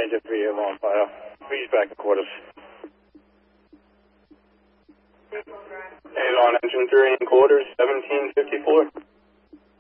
Jeff VA on file. Please back in quarters. Avon engine 3 in quarters, 1754.